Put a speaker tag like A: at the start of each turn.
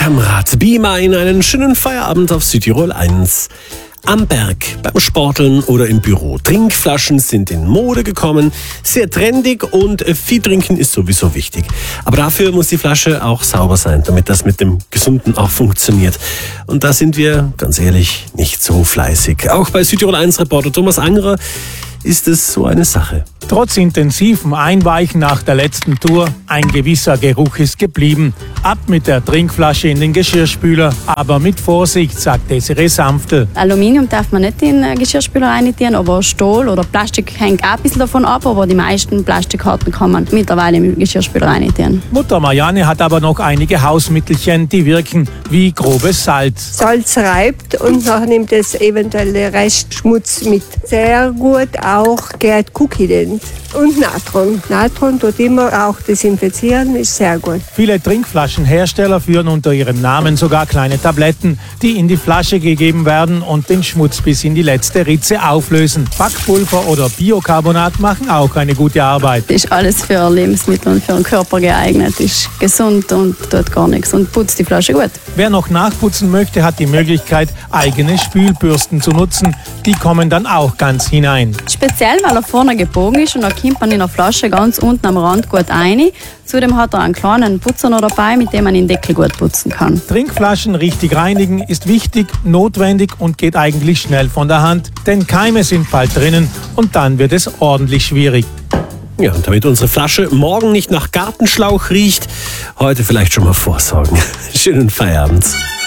A: Kamrat Bima in einen schönen Feierabend auf Südtirol 1. Am Berg, beim Sporteln oder im Büro. Trinkflaschen sind in Mode gekommen, sehr trendig und viel trinken ist sowieso wichtig. Aber dafür muss die Flasche auch sauber sein, damit das mit dem Gesunden auch funktioniert. Und da sind wir, ganz ehrlich, nicht so fleißig. Auch bei Südtirol 1 Reporter Thomas Angerer ist es so eine Sache.
B: Trotz intensivem Einweichen nach der letzten Tour, ein gewisser Geruch ist geblieben. Ab mit der Trinkflasche in den Geschirrspüler, aber mit Vorsicht, sagt Desiree Sanftl.
C: Aluminium darf man nicht in den Geschirrspüler reintun, aber Stahl oder Plastik hängt auch ein bisschen davon ab, aber die meisten Plastikkarten kann man mittlerweile im Geschirrspüler reintun.
B: Mutter Marianne hat aber noch einige Hausmittelchen, die wirken wie grobes Salz.
D: Salz reibt und nachher nimmt es eventuelle Restschmutz mit. Sehr gut auch Gerd Cookie und Natron. Natron tut immer auch desinfizieren, ist sehr gut.
B: Viele Trinkflaschenhersteller führen unter ihrem Namen sogar kleine Tabletten, die in die Flasche gegeben werden und den Schmutz bis in die letzte Ritze auflösen. Backpulver oder Biocarbonat machen auch eine gute Arbeit.
C: Ist alles für Lebensmittel und für den Körper geeignet, ist gesund und tut gar nichts und putzt die Flasche gut.
B: Wer noch nachputzen möchte, hat die Möglichkeit, eigene Spülbürsten zu nutzen. Die kommen dann auch ganz hinein.
C: Speziell, weil er vorne gebogen ist und da kommt man in der Flasche ganz unten am Rand gut rein. Zudem hat er einen kleinen Putzer noch dabei, mit dem man den Deckel gut putzen kann.
B: Trinkflaschen richtig reinigen ist wichtig, notwendig und geht eigentlich schnell von der Hand, denn Keime sind bald drinnen und dann wird es ordentlich schwierig.
A: Ja, und damit unsere Flasche morgen nicht nach Gartenschlauch riecht, heute vielleicht schon mal vorsorgen. Schönen Feierabend.